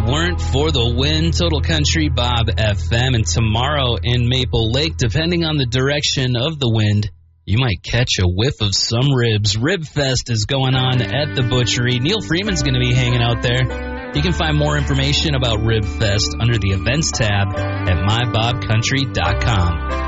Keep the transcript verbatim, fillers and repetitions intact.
weren't for the wind. Total Country Bob F M. And tomorrow in Maple Lake, depending on the direction of the wind, you might catch a whiff of some ribs. Rib Fest is going on at the butchery. Neil Freeman's going to be hanging out there. You can find more information about Rib Fest under the events tab at my bob country dot com.